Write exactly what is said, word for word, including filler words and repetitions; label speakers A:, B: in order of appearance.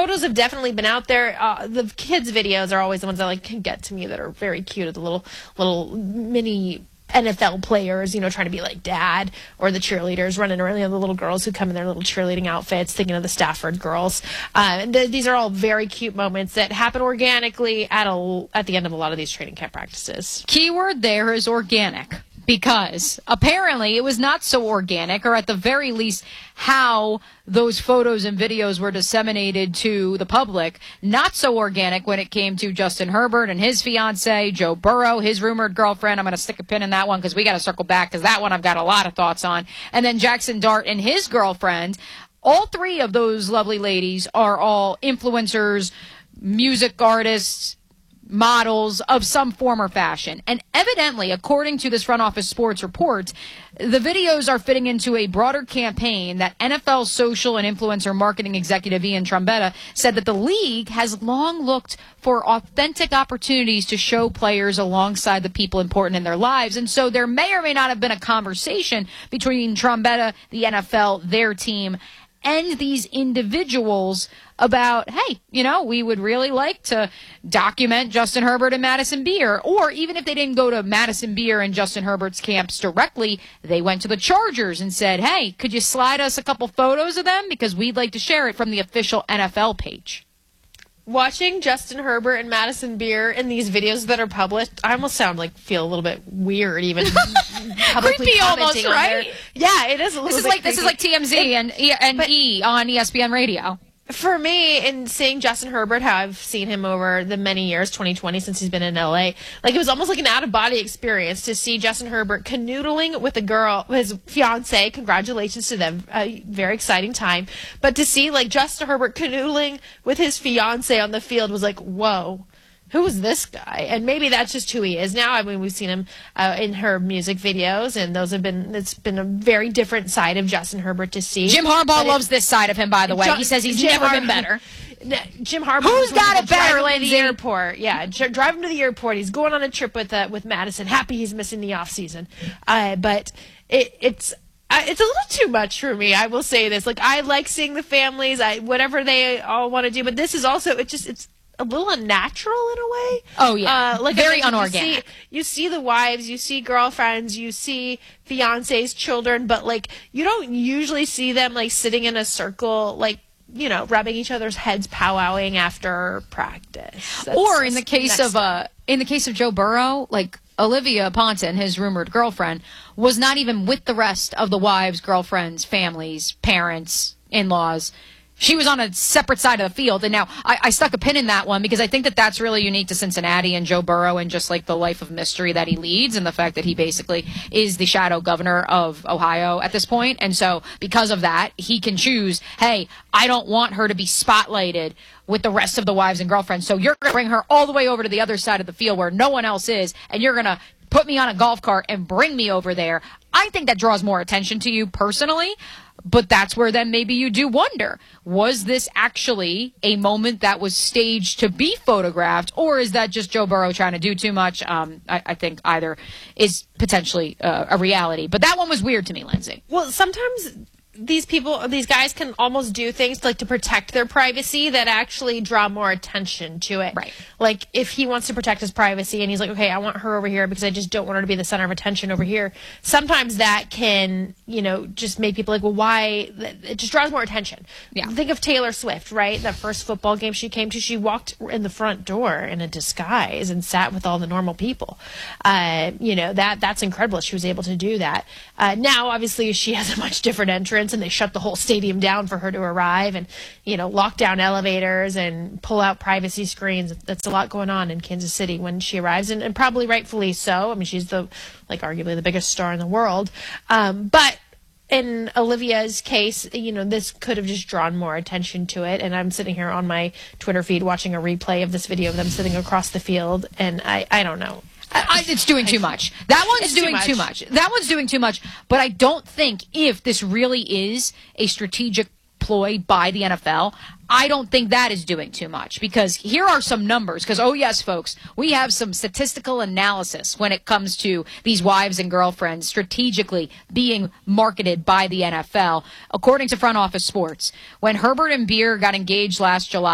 A: photos have definitely been out there. Uh, the kids' videos are always the ones that like can get to me, that are very cute, the little little mini N F L players, you know, trying to be like dad, or the cheerleaders running around, you know, the little girls who come in their little cheerleading outfits, thinking of the Stafford girls. Uh, and th- these are all very cute moments that happen organically at a, at the end of a lot of these training camp practices.
B: Keyword there is organic, because apparently it was not so organic, or at the very least how those photos and videos were disseminated to the public, not so organic when it came to Justin Herbert and his fiance, Joe Burrow, his rumored girlfriend. I'm going to stick a pin in that one because we got to circle back, because that one I've got a lot of thoughts on. And then Jackson Dart and his girlfriend. All three of those lovely ladies are all influencers, music artists, models of some form or fashion. And evidently, according to this Front Office Sports report, the videos are fitting into a broader campaign that N F L social and influencer marketing executive Ian Trombetta said that the league has long looked for authentic opportunities to show players alongside the people important in their lives. And so there may or may not have been a conversation between Trombetta, the N F L, their team, and these individuals about, hey, you know, we would really like to document Justin Herbert and Madison Beer. Or even if they didn't go to Madison Beer and Justin Herbert's camps directly, they went to the Chargers and said, hey, could you slide us a couple photos of them? Because we'd like to share it from the official N F L page.
A: Watching Justin Herbert and Madison Beer in these videos that are published, I almost sound like feel a little bit weird, even publicly
B: creepy
A: commenting
B: almost,
A: on
B: right?
A: their, yeah, it is a little
B: This is
A: bit
B: like this is like T M Z
A: It-
B: and E and
A: but-
B: E on E S P N Radio.
A: For me, in seeing Justin Herbert, how I've seen him over the many years, twenty twenty, since he's been in L A, like it was almost like an out-of-body experience to see Justin Herbert canoodling with a girl, his fiance. Congratulations to them. A very exciting time. But to see like Justin Herbert canoodling with his fiance on the field was like, whoa. Who is this guy? And maybe that's just who he is now. I mean, we've seen him uh, in her music videos, and those have been, it's been a very different side of Justin Herbert to see.
B: Jim Harbaugh
A: But
B: loves
A: it,
B: this side of him, by the way.
A: Jo-
B: He says he's
A: Jim
B: never
A: Har-
B: been better.
A: Jim Harbaugh.
B: Who's
A: was
B: got
A: willing
B: it
A: to drive
B: better,
A: him to
B: Lindsay?
A: the airport. Yeah, dri- drive him to the airport. He's going on a trip with uh, with Madison. Happy he's missing the off season. Uh, but it, it's. Uh, it's a little too much for me. I will say this. Like, I like seeing the families. I whatever they all want to do. But this is also. It just. It's a little unnatural in a way.
B: Oh, yeah.
A: Uh, like
B: Very
A: I mentioned,
B: unorganic.
A: You see, you see the wives, you see girlfriends, you see fiancés, children, but like you don't usually see them like sitting in a circle, like, you know, rubbing each other's heads, powwowing after practice. That's
B: Or in the case
A: next
B: of uh, in the case of Joe Burrow, like Olivia Ponton, his rumored girlfriend, was not even with the rest of the wives, girlfriends, families, parents, in-laws. She was on a separate side of the field. And now I, I stuck a pin in that one because I think that that's really unique to Cincinnati and Joe Burrow, and just like the life of mystery that he leads, and the fact that he basically is the shadow governor of Ohio at this point. And so because of that, he can choose, hey, I don't want her to be spotlighted with the rest of the wives and girlfriends. So you're going to bring her all the way over to the other side of the field where no one else is, and you're going to put me on a golf cart and bring me over there. I think that draws more attention to you personally. But that's where then maybe you do wonder, was this actually a moment that was staged to be photographed, or is that just Joe Burrow trying to do too much? Um, I, I think either is potentially uh, a reality. But that one was weird to me, Lindsay.
A: Well, sometimes these people, these guys can almost do things like to protect their privacy that actually draw more attention to it.
B: Right.
A: Like if he wants to protect his privacy and he's like, okay, I want her over here because I just don't want her to be the center of attention over here. Sometimes that can, you know, just make people like, well, why? It just draws more attention.
B: Yeah.
A: Think of Taylor Swift, right? That first football game she came to, she walked in the front door in a disguise and sat with all the normal people. Uh, you know, that that's incredible. She was able to do that. Uh, now, obviously, she has a much different entrance, and they shut the whole stadium down for her to arrive, and, you know, lock down elevators and pull out privacy screens. That's a lot going on in Kansas City when she arrives, and, and probably rightfully so. I mean, she's the, like, arguably the biggest star in the world. Um, but in Olivia's case, you know, this could have just drawn more attention to it. And I'm sitting here on my Twitter feed watching a replay of this video of them sitting across the field, and I, I don't know.
B: I, it's doing too much. That one's
A: It's too
B: doing
A: much.
B: too much. That one's doing too much. But I don't think if this really is a strategic ploy by the N F L, I don't think that is doing too much, because here are some numbers. Because, oh, yes, folks, we have some statistical analysis when it comes to these wives and girlfriends strategically being marketed by the N F L. According to Front Office Sports, when Herbert and Beer got engaged last July,